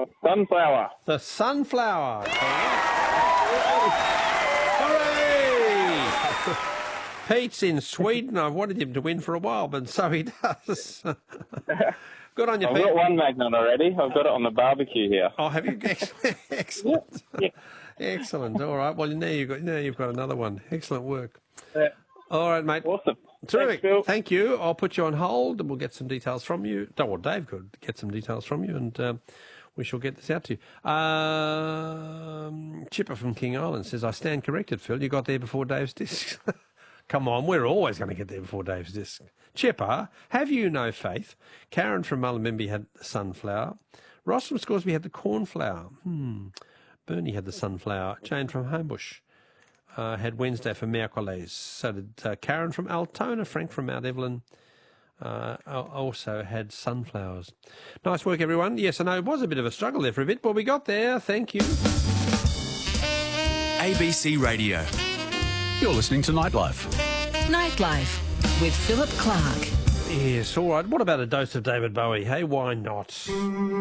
Sunflower. The sunflower. Hooray! Pete's in Sweden. I've wanted him to win for a while, but so he does. Good on you, I've Pete. got one magnet already. I've got it on the barbecue here. Oh, have you? Excellent. Yeah. Excellent. All right. Well, now you've got another one. Excellent work. Yeah. All right, mate. Awesome. Terrific. Thanks, Phil. Thank you. I'll put you on hold and we'll get some details from you. Well, Dave could get some details from you and we shall get this out to you. Chipper from King Island says, I stand corrected, Phil. You got there before Dave's disc. Come on, we're always going to get there before Dave's disc. Chipper, have you no faith? Karen from Mullumbimby had the sunflower. Ross from Scoresby had the cornflower. Bernie had the sunflower. Jane from Homebush had Wednesday for Miércoles. So did Karen from Altona. Frank from Mount Evelyn also had sunflowers. Nice work, everyone. Yes, I know it was a bit of a struggle there for a bit, but we got there. Thank you. ABC Radio. You're listening to Nightlife. Nightlife with Philip Clark. Yes, all right. What about a dose of David Bowie? Hey, why not?